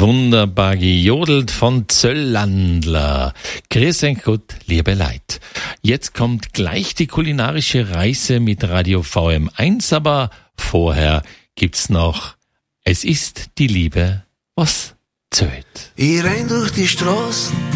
Wunderbar gejodelt von Zöllandler. Grüß euch Gott, liebe Leid. Jetzt kommt gleich die kulinarische Reise mit Radio VM1, aber vorher gibt's noch Es ist die Liebe, was zählt. Ich renn durch die Straßen